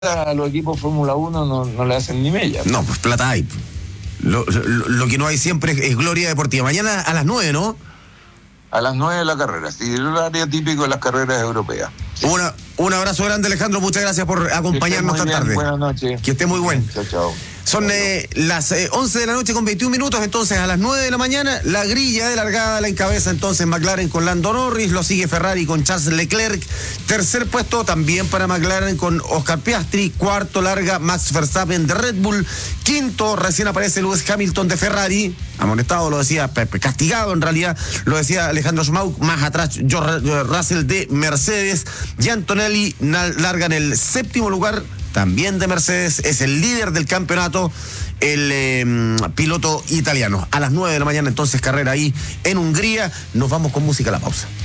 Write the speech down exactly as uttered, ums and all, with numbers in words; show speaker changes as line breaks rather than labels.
a los equipos Fórmula uno no, no le hacen ni mella.
No, pues plata hay. Lo, lo, lo que no hay siempre es, es gloria deportiva. Mañana a las nueve, ¿no?
A las nueve de la carrera, sí, el horario típico de las carreras europeas. Sí.
Una, un abrazo grande, Alejandro. Muchas gracias por acompañarnos tan tarde.
Buenas noches.
Que esté muy bueno.
Chao, chao.
Son eh, las eh, once de la noche con veintiún minutos, entonces a las nueve de la mañana la grilla de largada la encabeza entonces McLaren con Lando Norris, lo sigue Ferrari con Charles Leclerc, tercer puesto también para McLaren con Oscar Piastri, cuarto larga Max Verstappen de Red Bull, quinto recién aparece Lewis Hamilton de Ferrari, amonestado lo decía, castigado en realidad, lo decía Alejandro Schmauk, más atrás George Russell de Mercedes, y Antonelli larga en el séptimo lugar, también de Mercedes, es el líder del campeonato, el eh, piloto italiano. A las nueve de la mañana entonces carrera ahí en Hungría. Nos vamos con música a la pausa.